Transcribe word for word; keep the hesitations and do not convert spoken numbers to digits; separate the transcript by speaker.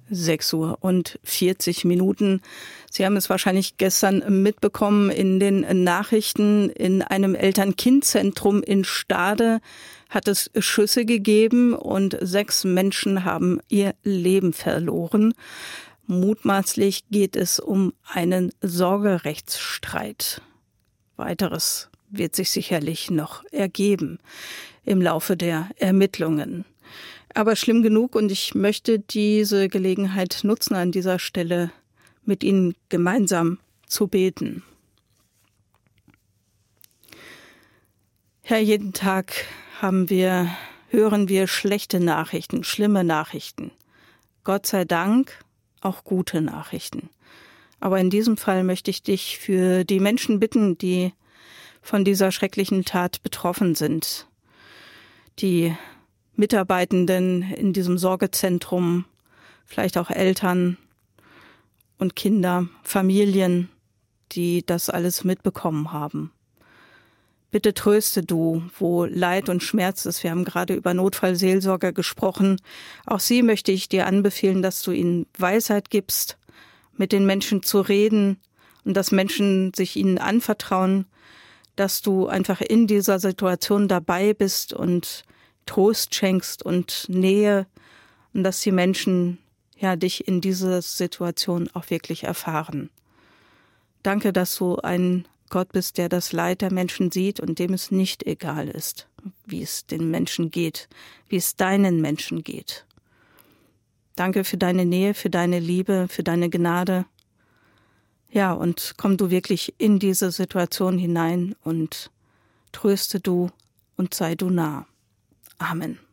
Speaker 1: sechs Uhr und vierzig Minuten. Sie haben es wahrscheinlich gestern mitbekommen in den Nachrichten. In einem Eltern-Kind-Zentrum in Stade hat es Schüsse gegeben und sechs Menschen haben ihr Leben verloren. Mutmaßlich geht es um einen Sorgerechtsstreit. Weiteres wird sich sicherlich noch ergeben im Laufe der Ermittlungen. Aber schlimm genug, und ich möchte diese Gelegenheit nutzen, an dieser Stelle mit Ihnen gemeinsam zu beten. Herr, jeden Tag haben wir, hören wir schlechte Nachrichten, schlimme Nachrichten. Gott sei Dank auch gute Nachrichten. Aber in diesem Fall möchte ich dich für die Menschen bitten, die von dieser schrecklichen Tat betroffen sind. Die Mitarbeitenden in diesem Sorgezentrum, vielleicht auch Eltern und Kinder, Familien, die das alles mitbekommen haben. Bitte tröste du, wo Leid und Schmerz ist. Wir haben gerade über Notfallseelsorger gesprochen. Auch sie möchte ich dir anbefehlen, dass du ihnen Weisheit gibst, mit den Menschen zu reden und dass Menschen sich ihnen anvertrauen, dass du einfach in dieser Situation dabei bist und Trost schenkst und Nähe und dass die Menschen ja dich in dieser Situation auch wirklich erfahren. Danke, dass du ein Gott bist, der das Leid der Menschen sieht und dem es nicht egal ist, wie es den Menschen geht, wie es deinen Menschen geht. Danke für deine Nähe, für deine Liebe, für deine Gnade. Ja, und komm du wirklich in diese Situation hinein und tröste du und sei du nah. Amen.